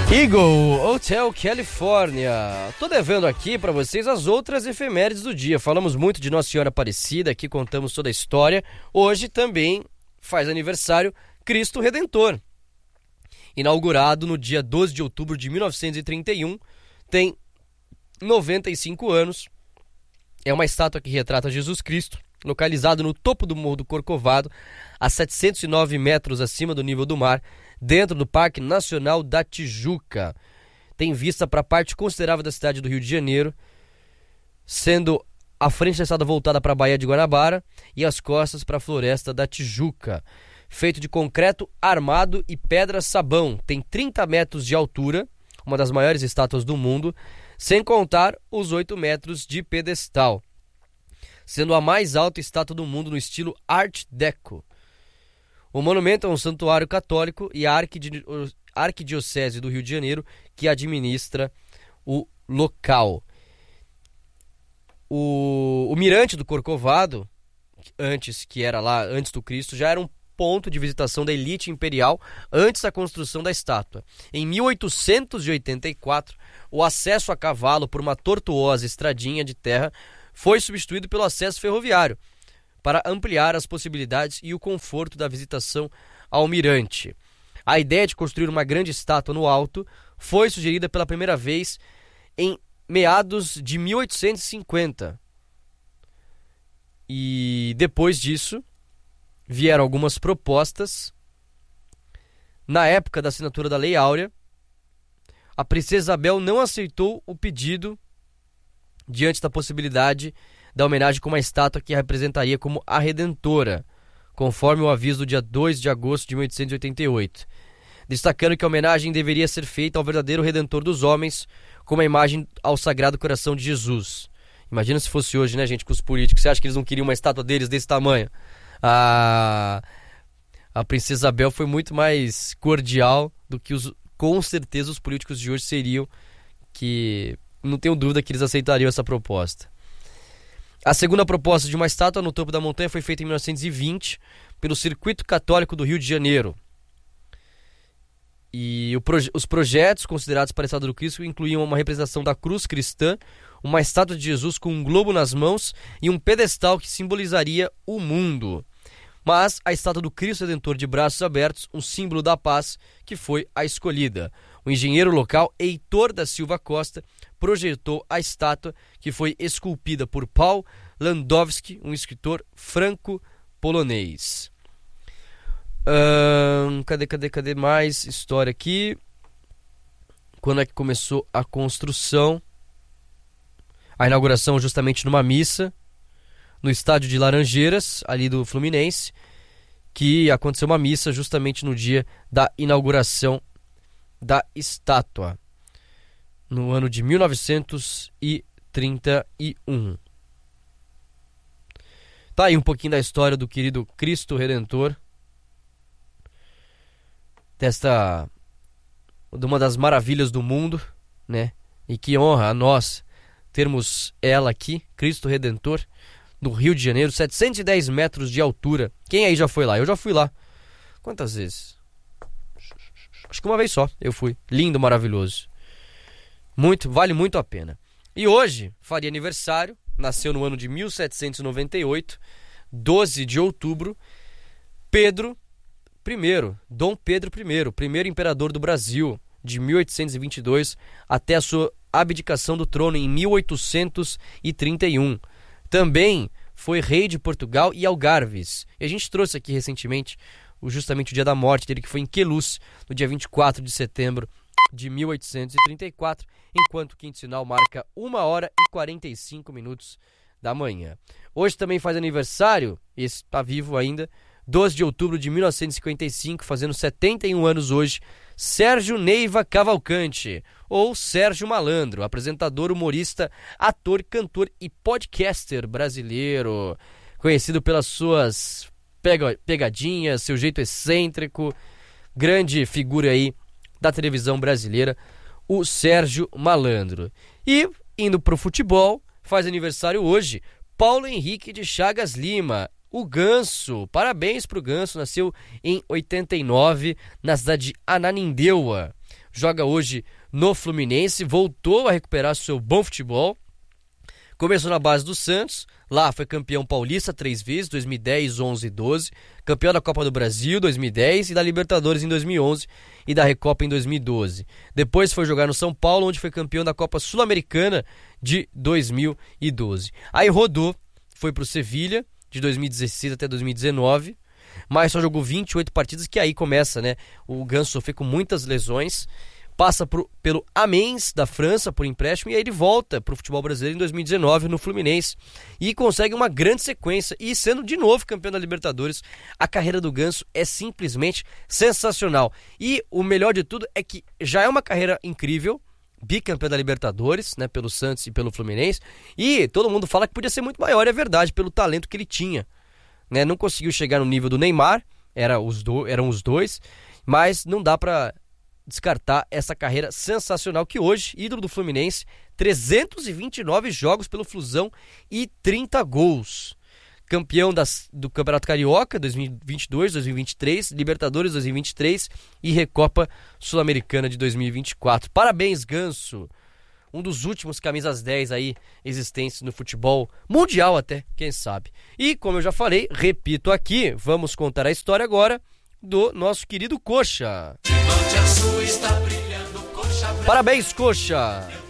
Eagle Hotel California. Tô devendo aqui pra vocês as outras efemérides do dia. Falamos muito de Nossa Senhora Aparecida, aqui contamos toda a história. Hoje também faz aniversário Cristo Redentor. Inaugurado no dia 12 de outubro de 1931, tem 95 anos. É uma estátua que retrata Jesus Cristo, localizado no topo do Morro do Corcovado, a 709 metros acima do nível do mar, dentro do Parque Nacional da Tijuca. Tem vista para a parte considerável da cidade do Rio de Janeiro, sendo a frente da estrada voltada para a Baía de Guanabara e as costas para a Floresta da Tijuca. Feito de concreto armado e pedra-sabão. Tem 30 metros de altura, uma das maiores estátuas do mundo, sem contar os 8 metros de pedestal, sendo a mais alta estátua do mundo no estilo Art Deco. O monumento é um santuário católico e a Arquidiocese do Rio de Janeiro que administra o local. O Mirante do Corcovado, que era lá antes do Cristo, já era um ponto de visitação da elite imperial antes da construção da estátua. Em 1884, o acesso a cavalo por uma tortuosa estradinha de terra foi substituído pelo acesso ferroviário, para ampliar as possibilidades e o conforto da visitação ao mirante. A ideia de construir uma grande estátua no alto foi sugerida pela primeira vez em meados de 1850. E depois disso, vieram algumas propostas. Na época da assinatura da Lei Áurea, a princesa Isabel não aceitou o pedido diante da possibilidade da homenagem com uma estátua que a representaria como a Redentora, conforme o aviso do dia 2 de agosto de 1888, destacando que a homenagem deveria ser feita ao verdadeiro Redentor dos homens, com uma imagem ao Sagrado Coração de Jesus. Imagina se fosse hoje, né, gente, com os políticos. Você acha que eles não queriam uma estátua deles desse tamanho? A princesa Isabel foi muito mais cordial do que com certeza os políticos de hoje seriam, que não tenho dúvida que eles aceitariam essa proposta. A segunda proposta de uma estátua no topo da montanha foi feita em 1920 pelo Circuito Católico do Rio de Janeiro. E os projetos considerados para a estátua do Cristo incluíam uma representação da cruz cristã, uma estátua de Jesus com um globo nas mãos e um pedestal que simbolizaria o mundo. Mas a estátua do Cristo Redentor de braços abertos, um símbolo da paz, que foi a escolhida. O engenheiro local Heitor da Silva Costa projetou a estátua, que foi esculpida por Paul Landowski, um escritor franco-polonês. Cadê mais história aqui? Quando é que começou a construção? A inauguração justamente numa missa no estádio de Laranjeiras, ali do Fluminense, que aconteceu uma missa justamente no dia da inauguração da estátua, no ano de 1931. Tá aí um pouquinho da história do querido Cristo Redentor, de uma das maravilhas do mundo, né? E que honra a nós termos ela aqui, Cristo Redentor, do Rio de Janeiro, 710 metros de altura. Quem aí já foi lá? Eu já fui lá. Quantas vezes? Acho que uma vez só eu fui. Lindo, maravilhoso. Vale muito a pena. E hoje faria aniversário, nasceu no ano de 1798, 12 de outubro, Dom Pedro I, primeiro imperador do Brasil, de 1822 até a sua abdicação do trono em 1831. Também foi rei de Portugal e Algarves. E a gente trouxe aqui recentemente justamente o dia da morte dele, que foi em Queluz, no dia 24 de setembro de 1834, enquanto o quinto sinal marca 1h45 da manhã. Hoje também faz aniversário, esse está vivo ainda, 12 de outubro de 1955, fazendo 71 anos hoje, Sérgio Neiva Cavalcante, ou Sérgio Malandro, apresentador, humorista, ator, cantor e podcaster brasileiro, conhecido pelas suas pegadinhas, seu jeito excêntrico, grande figura aí da televisão brasileira, o Sérgio Malandro. E, indo pro futebol, faz aniversário hoje, Paulo Henrique de Chagas Lima, o Ganso. Parabéns pro Ganso, nasceu em 89, na cidade de Ananindeua. joga hoje no Fluminense, voltou a recuperar seu bom futebol. Começou na base do Santos, lá foi campeão paulista 3 vezes, 2010, 11 e 12, campeão da Copa do Brasil 2010 e da Libertadores em 2011 e da Recopa em 2012. Depois foi jogar no São Paulo, onde foi campeão da Copa Sul-Americana de 2012. Aí rodou, foi pro Sevilha de 2016 até 2019, mas só jogou 28 partidas, que aí começa, né? O Ganso sofreu com muitas lesões. Passa pelo Amiens da França por empréstimo e aí ele volta para o futebol brasileiro em 2019 no Fluminense e consegue uma grande sequência e sendo de novo campeão da Libertadores. A carreira do Ganso é simplesmente sensacional e o melhor de tudo é que já é uma carreira incrível, bicampeão da Libertadores, né, pelo Santos e pelo Fluminense, e todo mundo fala que podia ser muito maior, é verdade, pelo talento que ele tinha, né? Não conseguiu chegar no nível do Neymar, eram os dois, mas não dá para descartar essa carreira sensacional que hoje, ídolo do Fluminense, 329 jogos pelo Flusão e 30 gols. Campeão do Campeonato Carioca 2022, 2023, Libertadores 2023 e Recopa Sul-Americana de 2024. Parabéns, Ganso! Um dos últimos camisas 10 aí existentes no futebol mundial até, quem sabe. E, como eu já falei, repito aqui, vamos contar a história agora do nosso querido Coxa. Parabéns, Coxa!